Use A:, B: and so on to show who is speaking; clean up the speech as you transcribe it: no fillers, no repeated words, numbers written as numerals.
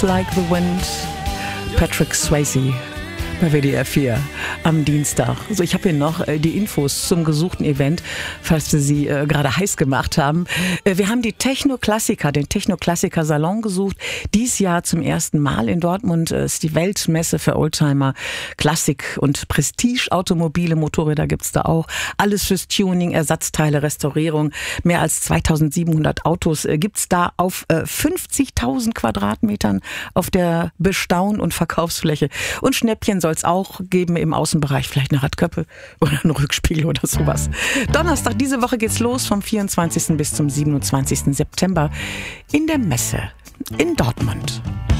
A: Like the Wind, Patrick Swayze bei WDR 4 am Dienstag. Also ich habe hier noch die Infos zum gesuchten Event, falls wir sie gerade heiß gemacht haben. Wir haben die Techno-Klassiker, den Techno-Klassiker-Salon gesucht. Dies Jahr zum ersten Mal in Dortmund ist die Weltmesse für Oldtimer, Klassik und Prestige-Automobile, Motorräder gibt's da auch. Alles fürs Tuning, Ersatzteile, Restaurierung. Mehr als 2700 Autos gibt's da auf 50.000 Quadratmetern auf der Bestaun- und Verkaufsfläche. Und Schnäppchen soll es auch geben im Außenbereich, vielleicht eine Radköppe oder ein Rückspiegel oder sowas. Donnerstag, diese Woche geht's los vom 24. bis zum 27. September in der Messe in Dortmund.